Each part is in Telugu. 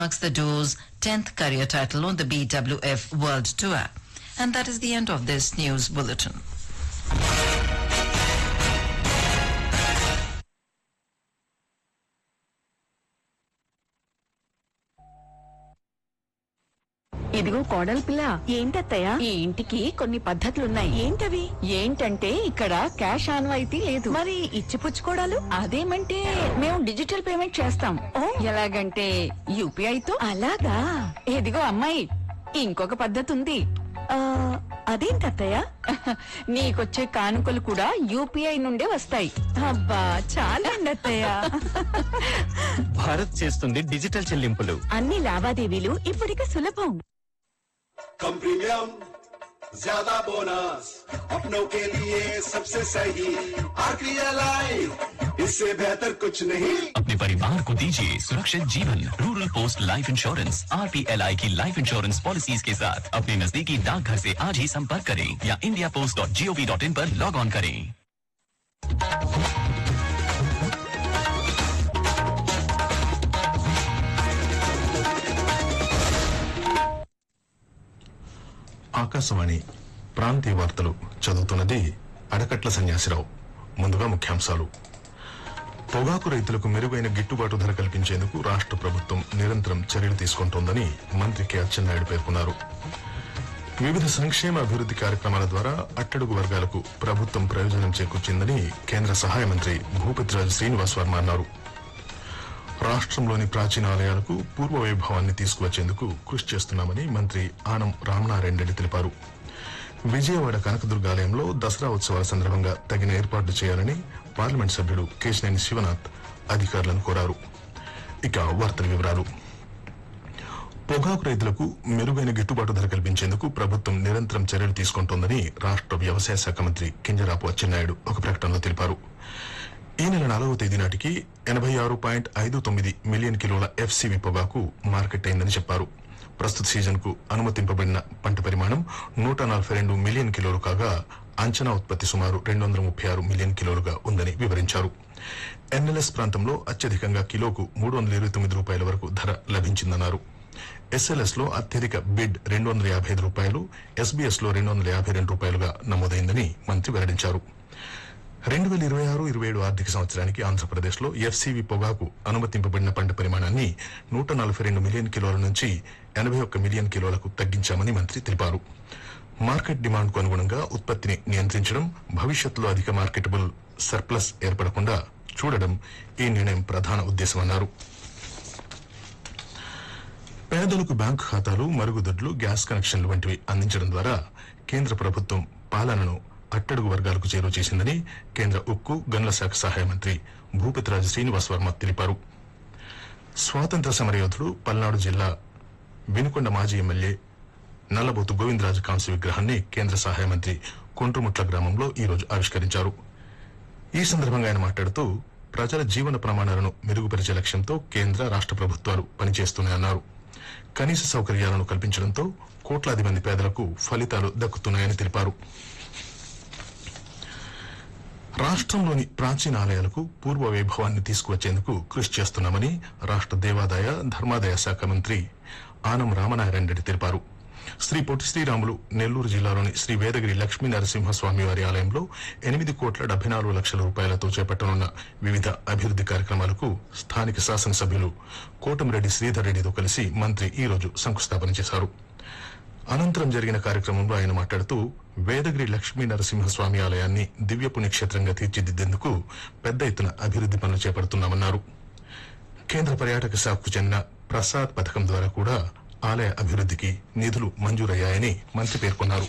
marks the duo's 10th career title on the BWF World Tour. And that is the end of this news bulletin. ఇదిగో కోడల పిల్ల, ఏంటత్తయ్యా? ఈ ఇంటికి కొన్ని పద్ధతులున్నాయి. ఏంటవి? ఏంటంటే ఇక్కడ క్యాష్ ఆన్వాయితీ లేదు. మరి ఇచ్చిపుచ్చుకోవడాలు? అదేమంటే మేము డిజిటల్ పేమెంట్ చేస్తాం. ఎలాగంటే యూపీఐతో. అలాగా? ఇదిగో అమ్మాయి, ఇంకొక పద్ధతి ఉంది. అదేంటత్తయ్య? నీకొచ్చే కానుకలు కూడా యూపీఐ నుండే వస్తాయి. అబ్బా చాలండి అత్తయ్య. భారత్ చేస్తుంది డిజిటల్ చెల్లింపులు. అన్ని లావాదేవీలు ఇప్పటికి సులభం. कम प्रीमियम ज्यादा बोनस अपनों के लिए सबसे सही आरपीएलआई, इससे बेहतर कुछ नहीं। अपने परिवार को दीजिए सुरक्षित जीवन। Rural post life insurance RPLI की लाइफ इंश्योरेंस पॉलिसीज के साथ अपने नजदीकी डाकघर से आज ही संपर्क करें या indiapost.gov.in पर लॉग ऑन करें। ఆకాశవాణి ప్రాంతీయ వార్తలు చదువుతున్నది అడకట్ల సన్యాసిరావు. ముందుగా ముఖ్యాంశాలు. పొగాకు రైతులకు మెరుగైన గిట్టుబాటు ధర కల్పించేందుకు రాష్ట్ర ప్రభుత్వం నిరంతరం చర్యలు తీసుకుంటోందని మంత్రి కె అచ్చెన్నాయుడు పేర్కొన్నారు. వివిధ సంక్షేమ అభివృద్ది కార్యక్రమాల ద్వారా అట్టడుగు వర్గాలకు ప్రభుత్వం ప్రయోజనం చేకూర్చిందని కేంద్ర సహాయ మంత్రి భూపతిరాజు శ్రీనివాస్ వర్మ అన్నారు. రాష్ట్రంలోని ప్రాచీన ఆలయాలకు పూర్వ వైభవాన్ని తీసుకువచ్చేందుకు కృషి చేస్తున్నామని మంత్రి ఆనం రామనారాయణ రెడ్డి తెలిపారు. విజయవాడ కనకదుర్గ ఆలయంలో దసరా ఉత్సవాల సందర్భంగా తగిన ఏర్పాట్లు చేయాలని పార్లమెంట్ సభ్యుడు కేశినేని శివనాథ్ అధికారులను కోరారు. ఇక వార్తల వివరాలు. పొగాకు రైతులకు మెరుగైన గిట్టుబాటు ధర కల్పించేందుకు ప్రభుత్వం నిరంతరం చర్యలు తీసుకుంటోందని రాష్ట్ర వ్యవసాయ శాఖ మంత్రి కింజరాపు అచ్చెన్నాయుడు ఒక ప్రకటనలో తెలిపారు. ఈ నెల 4వ తేదీ నాటికి 86.59 మిలియన్ కిలోల ఎఫ్సీవీ పొగాకు మార్కెట్ అయిందని చెప్పారు. ప్రస్తుత సీజన్ కు అనుమతింపబడిన పంట పరిమాణం 142 మిలియన్ కిలోలు కాగా అంచనా ఉత్పత్తి సుమారు 236 మిలియన్ కిలోలుగా ఉందని వివరించారు. ఎన్ఎల్ఎస్ ప్రాంతంలో అత్యధికంగా కిలోకు 329 రూపాయల వరకు ధర లభించిందన్నారు. ఎస్ఎల్ఎస్ లో అత్యధిక బిడ్ 255 రూపాయలు, ఎస్బీఎస్ లో 252 రూపాయలుగా నమోదైందని మంత్రి వెల్లడించారు. 2026-27 ఆర్థిక సంవత్సరానికి ఆంధ్రప్రదేశ్ లో ఎఫ్సీవీ పొగాకు అనుమతింపబడిన పంట పరిమాణాన్ని 142 మిలియన్ కిలోల నుంచి 81 మిలియన్ కిలోలకు తగ్గించామని మంత్రి తెలిపారు. మార్కెట్ డిమాండ్ కు అనుగుణంగా ఉత్పత్తిని నియంత్రించడం, భవిష్యత్తులో అధిక మార్కెటబుల్ సర్ప్లస్ ఏర్పడకుండా చూడడం ఈ నిర్ణయం ప్రధాన ఉద్దేశమన్నారు. పేదలకు బ్యాంకు ఖాతాలు, మరుగుదొడ్లు, గ్యాస్ కనెక్షన్లు వంటివి అందించడం ద్వారా కేంద్ర ప్రభుత్వం పాలనను అట్టడుగు వర్గాలకు చేరువ చేసిందని కేంద్ర ఉక్కు, గనుల శాఖ సహాయ మంత్రి భూపతిరాజు శ్రీనివాస్ వర్మ తెలిపారు. స్వాతంత్ర సమరయోధుడు, పల్నాడు జిల్లా వినుకొండ మాజీ ఎమ్మెల్యే నల్లబోతు గోవిందరాజు కాంస్య విగ్రహాన్ని కేంద్ర సహాయ మంత్రి కుంట్రుముట్ల గ్రామంలో ఈ రోజు ఆవిష్కరించారు. ఈ సందర్భంగా ఆయన మాట్లాడుతూ ప్రజల జీవన ప్రమాణాలను మెరుగుపరిచే లక్ష్యంతో కేంద్ర, రాష్ట్ర ప్రభుత్వాలు పనిచేస్తున్నాయన్నారు. కనీస సౌకర్యాలను కల్పించడంతో కోట్లాది మంది పేదలకు ఫలితాలు దక్కుతున్నాయని తెలిపారు. రాష్ట్రంలోని ప్రాచీన ఆలయాలకు పూర్వ వైభవాన్ని తీసుకువచ్చేందుకు కృషి చేస్తున్నామని రాష్ట్ర దేవాదాయ, ధర్మాదాయ శాఖ మంత్రి ఆనం రామనారాయణ రెడ్డి తెలిపారు. శ్రీ పొట్టి శ్రీరాములు నెల్లూరు జిల్లాలోని శ్రీ వేదగిరి లక్ష్మీ నరసింహస్వామి వారి ఆలయంలో 8,74,00,000 రూపాయలతో చేపట్టనున్న వివిధ అభివృద్ది కార్యక్రమాలకు స్థానిక శాసనసభ్యులు కోటమిరెడ్డి శ్రీధర్ రెడ్డితో కలిసి మంత్రి ఈ రోజు శంకుస్థాపన చేశారు. అనంతరం జరిగిన కార్యక్రమంలో ఆయన మాట్లాడుతూ వేదగిరి లక్ష్మీ నరసింహస్వామి ఆలయాన్ని దివ్య పుణ్యక్షేత్రంగా తీర్చిదిద్దేందుకు పెద్ద ఎత్తున అభివృద్ది పనులు చేపడుతున్నామన్నారు. కేంద్ర పర్యాటక శాఖకు చెందిన ప్రసాద్ పథకం ద్వారా కూడా ఆలయ అభివృద్దికి నిధులు మంజూరయ్యాయని మంత్రి పేర్కొన్నారు.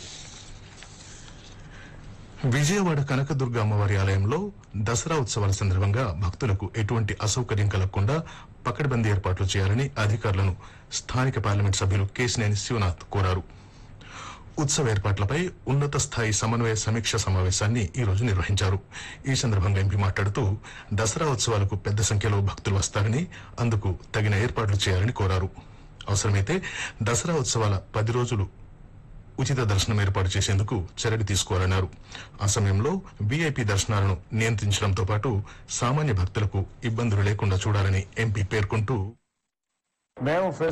విజయవాడ కనకదుర్గ అమ్మవారి ఆలయంలో దసరా ఉత్సవాల సందర్భంగా భక్తులకు ఎటువంటి అసౌకర్యం కలగకుండా పకడ్బందీ ఏర్పాట్లు చేయాలని అధికారులను స్థానిక పార్లమెంట్ సభ్యులు కేశినేని శివనాథ్ కోరారు. ఉత్సవ ఏర్పాట్లపై ఉన్నత స్థాయి సమన్వయ సమీక్ష సమావేశాన్ని ఈ రోజు నిర్వహించారు. ఈ సందర్భంగా ఎంపీ మాట్లాడుతూ దసరా ఉత్సవాలకు పెద్ద సంఖ్యలో భక్తులు వస్తారని, అందుకు తగిన ఏర్పాట్లు చేయాలని కోరారు. అవసరమైతే దసరా ఉత్సవాల 10 రోజులు ఉచిత దర్శనం ఏర్పాటు చేసేందుకు చర్యలు తీసుకోవాలన్నారు. ఆ సమయంలో వీఐపీ దర్శనాలను నియంత్రించడంతో పాటు సామాన్య భక్తులకు ఇబ్బందులు లేకుండా చూడాలని ఎంపీ పేర్కొంటూ మేము